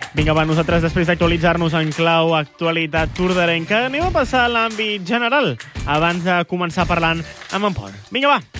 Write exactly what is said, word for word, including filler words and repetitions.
Vinga, va, nosaltres després d'actualitzar-nos en clau actualitat tordarenca, anem a passar a l'àmbit general abans de començar parlant amb en Pol. Vinga, va!